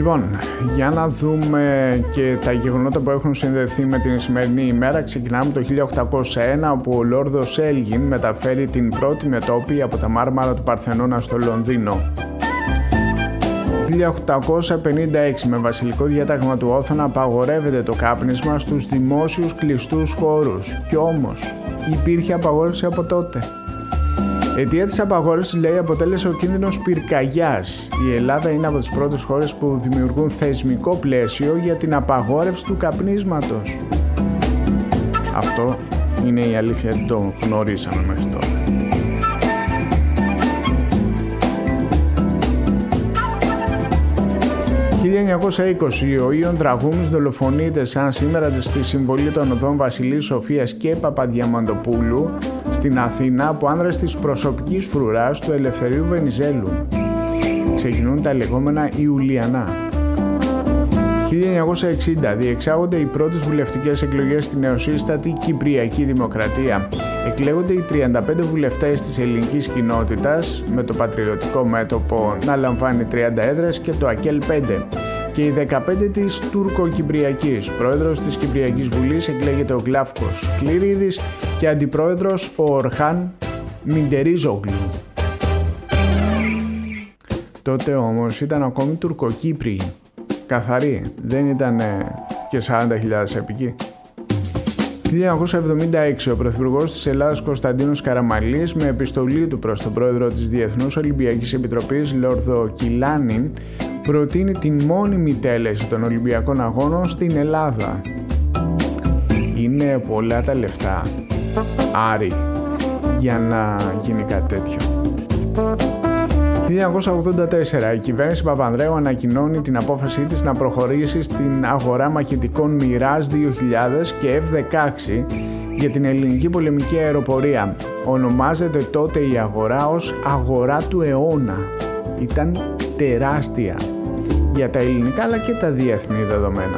Λοιπόν, για να δούμε και τα γεγονότα που έχουν συνδεθεί με την σημερινή ημέρα. Ξεκινάμε το 1801, όπου ο Λόρδος Έλγιν μεταφέρει την πρώτη μετώπη από τα μάρμαρα του Παρθενώνα στο Λονδίνο. 1856, με βασιλικό διάταγμα του Όθωνα, απαγορεύεται το κάπνισμα στους δημόσιους κλειστούς χώρους. Κι όμως υπήρχε απαγόρευση από τότε. Αιτία της απαγόρευσης, λέει, αποτέλεσε ο κίνδυνος πυρκαγιάς. Η Ελλάδα είναι από τις πρώτες χώρες που δημιουργούν θεσμικό πλαίσιο για την απαγόρευση του καπνίσματος. Αυτό είναι η αλήθεια, δεν το γνωρίσαμε μέχρι τώρα. Το 1920, ο Ιων Τραγούμης δολοφονείται σαν σήμερα στη συμβολή των οδών Βασιλής Σοφίας και Παπαδιαμαντοπούλου στην Αθήνα από άνδρες της προσωπικής φρουράς του Ελευθερίου Βενιζέλου. Ξεκινούν τα λεγόμενα Ιουλιανά. 1960, διεξάγονται οι πρώτες βουλευτικές εκλογές στη νεοσύστατη Κυπριακή Δημοκρατία. Εκλέγονται οι 35 βουλευτές της ελληνικής κοινότητας, με το Πατριωτικό Μέτωπο να λαμβάνει 30 έδρες και το ΑΚΕΛ 5, και οι 15 της Τουρκοκυπριακής. Πρόεδρος της Κυπριακής Βουλής εκλέγεται ο Γλάφκος Κληρίδης και αντιπρόεδρος ο Ορχάν Μιντερίζογλου. Τότε όμως ήταν ακόμη Τουρκοκύπριοι. Καθαρή, δεν ήταν και 40.000 επικοί. 1976, ο Πρωθυπουργός της Ελλάδας Κωνσταντίνος Καραμανλής, με επιστολή του προς τον πρόεδρο της Διεθνούς Ολυμπιακής Επιτροπής Λόρδο Κιλάνιν, προτείνει την μόνιμη τέλεση των Ολυμπιακών Αγώνων στην Ελλάδα. Είναι πολλά τα λεφτά, Άρη, για να γίνει κάτι τέτοιο. 1984, η κυβέρνηση Παπανδρέου ανακοινώνει την απόφασή της να προχωρήσει στην αγορά μαχητικών Mirage 2000 και F-16 για την ελληνική πολεμική αεροπορία. Ονομάζεται τότε η αγορά ως αγορά του αιώνα. Ήταν τεράστια για τα ελληνικά αλλά και τα διεθνή δεδομένα.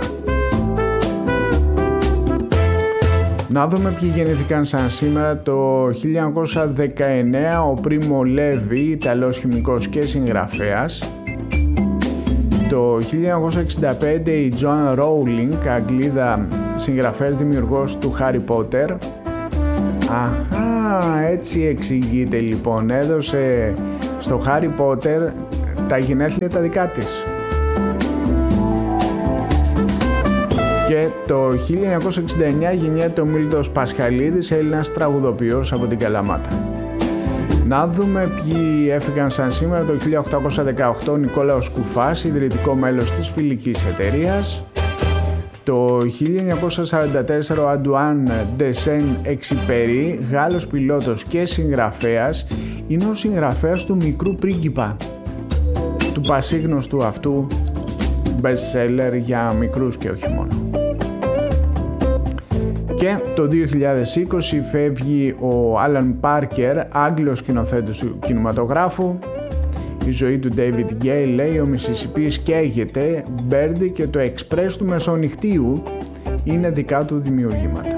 Να δούμε ποιοι γεννήθηκαν σαν σήμερα. Το 1919, ο Πρίμο Λέβι, Ιταλός χημικός και συγγραφέας. Το 1965, η Τζοάν Ρόουλινγκ, Αγγλίδα συγγραφέας, δημιουργός του Χάρι Πότερ. Αχα, έτσι εξηγείται λοιπόν. Έδωσε στο Χάρι Πότερ τα γενέθλια τα δικά της. Και το 1969 γεννιέται ο Μίλτος Πασχαλίδης, Έλληνας τραγουδοποιός από την Καλαμάτα. Να δούμε ποιοι έφυγαν σαν σήμερα. Το 1818, ο Νικόλαος Κουφάς, ιδρυτικό μέλος της Φιλικής Εταιρείας. Το 1944, ο Αντουάν ντε Σεν Εξιπερί, Γάλλος πιλότος και συγγραφέας, είναι ο συγγραφέας του Μικρού Πρίγκιπα, του πασίγνωστου αυτού best seller για μικρούς και όχι μόνο. Και το 2020 φεύγει ο Άλαν Πάρκερ, Άγγλος σκηνοθέτης του κινηματογράφου. Η ζωή του David Gale, λέει, ο Μισισιπής καίγεται, Μπέρντι και το Εξπρές του Μεσονυχτίου είναι δικά του δημιουργήματα.